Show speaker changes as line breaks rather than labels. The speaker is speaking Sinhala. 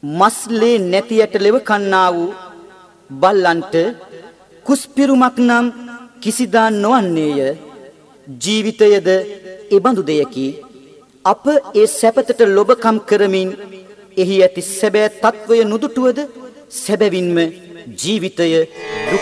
මස්ලේ නැතියට ලෙව කන්නා වූ බල්ලන්ට කුස්පිරුමක් නම් කිසිදා නොවන්නේය. ජීවිතයද එබඳු දෙයකි. අප ඒ සැපතට ලොබකම් කරමින් එහි ඇති සැබෑ තත්වය නුදුටුවද සැබවින්ම ජීවිතය